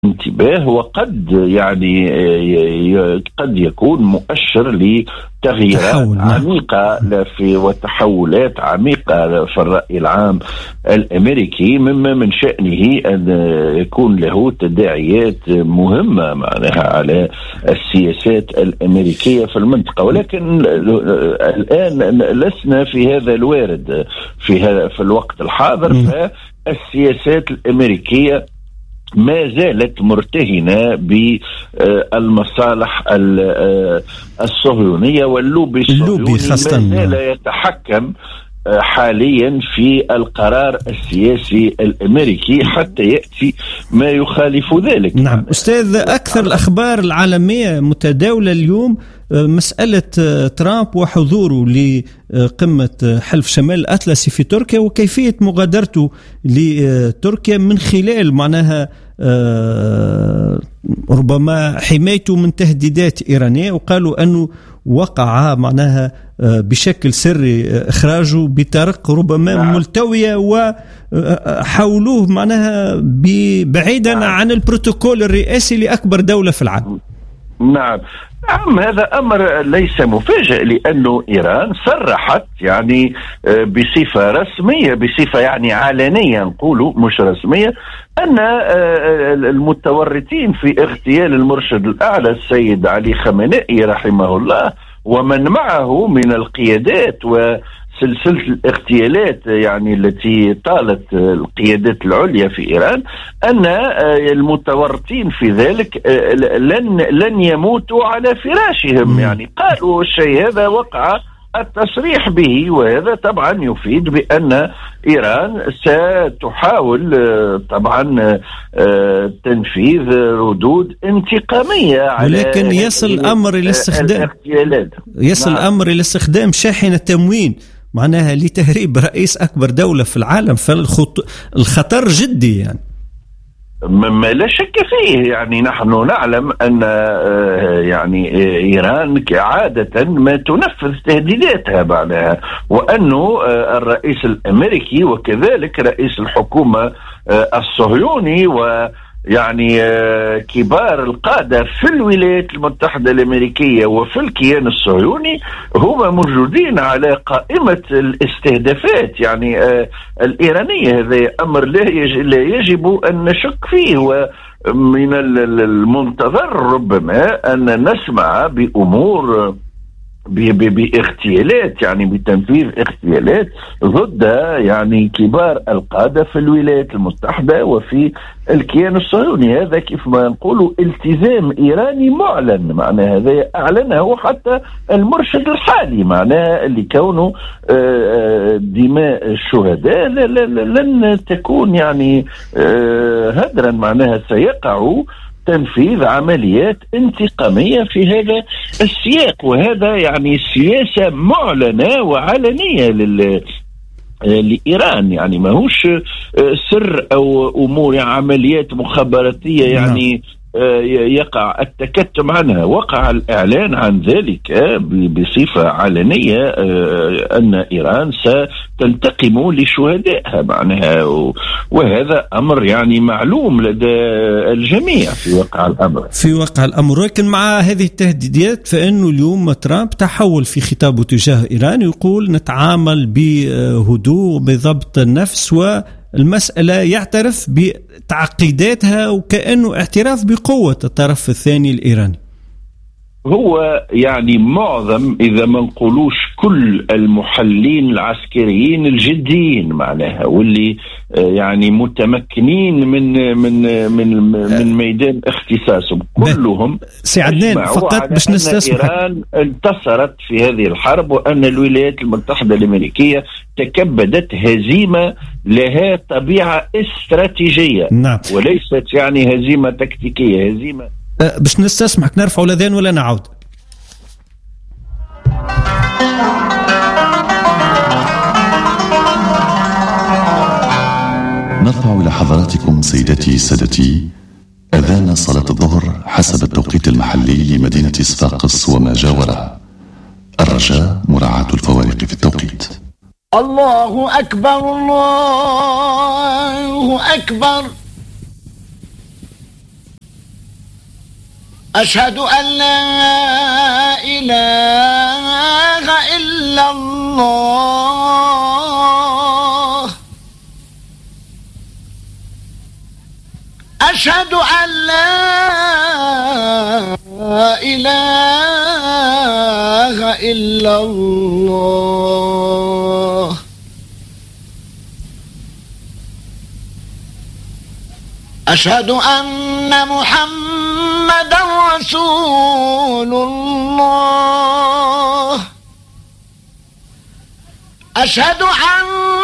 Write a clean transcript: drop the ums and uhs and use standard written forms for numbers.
انتباه، وقد يعني قد يكون مؤشر لتغييرات عميقة وتحولات عميقة في الرأي العام الأمريكي، مما من شأنه أن يكون له تداعيات مهمة معناها على السياسات الأمريكية في المنطقة. ولكن الآن لسنا في هذا الوارد في الوقت الحاضر، فالسياسات الأمريكية ما زالت مرتهنة بالمصالح الصهيونية، واللوبي الصهيوني ما زال يتحكم حاليا في القرار السياسي الأمريكي حتى يأتي ما يخالف ذلك. نعم أستاذ، أكثر الأخبار العالمية متداولة اليوم مسألة ترامب وحضوره لقمة حلف شمال الأطلسي في تركيا، وكيفية مغادرته لتركيا من خلال معناها ربما حمايته من تهديدات إيرانية، وقالوا أنه وقع معناها بشكل سري إخراجه بطرق ربما ملتوية، وحولوه معناها بعيدا عن البروتوكول الرئاسي لأكبر دولة في العالم. نعم، هذا أمر ليس مفاجئ، لأنه إيران صرحت يعني بصفة رسمية، بصفة يعني علنية نقولوا مش رسمية، أن المتورطين في اغتيال المرشد الأعلى السيد علي خامنئي رحمه الله ومن معه من القيادات وسلسلة الاغتيالات يعني التي طالت القيادات العليا في إيران، أن المتورطين في ذلك لن يموتوا على فراشهم. يعني قالوا الشيء هذا، وقع التصريح به، وهذا طبعا يفيد بأن إيران ستحاول طبعا تنفيذ ردود انتقامية على، ولكن يصل الأمر إلى استخدام شاحنة تموين معناها لتهريب رئيس أكبر دولة في العالم، فالخطر جدي يعني. مما لا شك فيه، يعني نحن نعلم أن يعني إيران عادة ما تنفذ تهديداتها بعدها، وأنه الرئيس الأمريكي وكذلك رئيس الحكومة الصهيوني ويعني كبار القادة في الولايات المتحدة الأمريكية وفي الكيان الصهيوني هم موجودين على قائمة الاستهدافات يعني الإيرانية. هذا أمر لا يجب أن نشك فيه، ومن المنتظر ربما أن نسمع بأمور باغتيالات، يعني بتنفيذ اغتيالات ضد يعني كبار القادة في الولايات المتحدة وفي الكيان الصهيوني. هذا كيف ما نقولوا التزام إيراني معلن، معناه هذا أعلنه حتى المرشد الحالي، معناه اللي كونه دماء الشهداء لن تكون يعني هدرا، معناها سيقع تنفيذ عمليات انتقامية في هذا السياق، وهذا يعني سياسة معلنة وعلنية لإيران، يعني ما هوش سر أو أمور أو مخابراتية يعني يقع التكتم عنها. وقع الإعلان عن ذلك بصفة علنية أن إيران ستنتقم لشهدائها معناها، وهذا أمر يعني معلوم لدى الجميع في واقع الأمر. ولكن مع هذه التهديدات فإنه اليوم ترامب تحول في خطابه تجاه إيران، يقول نتعامل بهدوء بضبط النفس، والمسألة يعترف بتعقيداتها وكأنه اعتراف بقوة الطرف الثاني الإيراني. هو يعني معظم إذا ما نقولوش كل المحللين العسكريين الجديين معناها، واللي يعني متمكنين من ميدان اختصاصهم كلهم سي عدنان فقط باش نستسمح، إيران انتصرت في هذه الحرب، وأن الولايات المتحدة الأمريكية تكبدت هزيمة لها طبيعة استراتيجية. نعم. وليست يعني هزيمة تكتيكية، هزيمة. باش نستسمحك نرفع الأذان ولا نعود؟ نرفع إلى حضراتكم سيدتي سادتي أذان صلاة الظهر حسب التوقيت المحلي لمدينة صفاقس وما جاورها. الرجاء مراعاة الفوارق في التوقيت. الله أكبر، الله أكبر. أشهد أن لا إله إلا الله أشهد أن لا إله إلا الله أشهد أن محمدا رسول الله أشهد أن